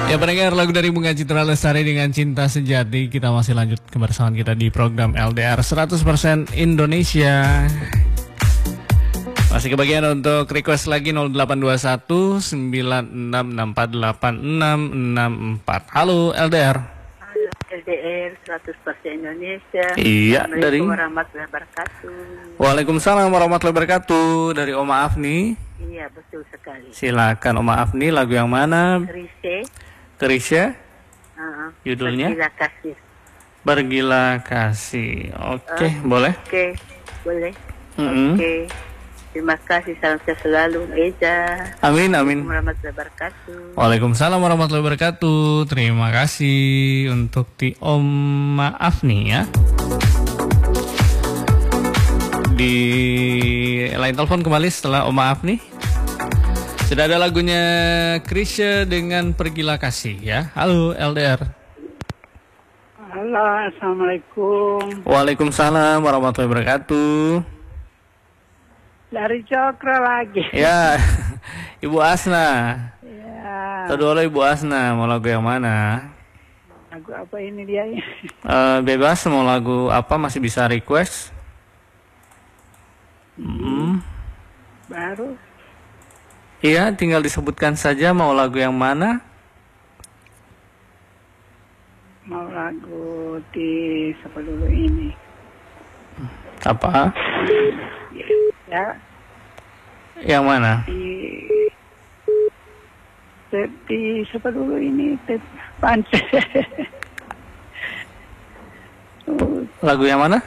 Ya pendengar, lagu dari Bunga Citra Lestari dengan Cinta Sejati. Kita masih lanjut kebersamaan kita di program LDR 100% Indonesia. Masih kebagian untuk request lagi 0821 96648664. Halo LDR. Halo LDR 100% Indonesia. Iya, dari Assalamualaikum warahmatullahi wabarakatuh. Waalaikumsalam warahmatullahi wabarakatuh. Dari Oma Afni. Iya, betul sekali. Silakan Oma Afni, lagu yang mana? Krisya. Judulnya? Bergila kasih. Bergila kasih. Oke, boleh? Oke, boleh. Mm-mm. Oke. Terima kasih, salam sehat selalu, Eza. Amin, amin. Warahmatullahi wabarakatuh. Waalaikumsalam warahmatullahi wabarakatuh. Terima kasih untuk di Oma Afni ya. Di line telepon kembali setelah Oma Afni. Sudah ada lagunya Krisya dengan Pergilah Kasih ya. Halo LDR. Halo, assalamualaikum. Waalaikumsalam warahmatullahi wabarakatuh. Dari Cokro lagi. Ya, Ibu Asna. Ya. Tahu dulu Ibu Asna, mau lagu yang mana? Lagu apa ini dia? Bebas, mau lagu apa masih bisa request. Baru. Iya, tinggal disebutkan saja mau lagu yang mana. Mau lagu di siapa dulu ini? Apa? Ya. Yang mana? Di siapa dulu ini? Pance. Lagu yang mana?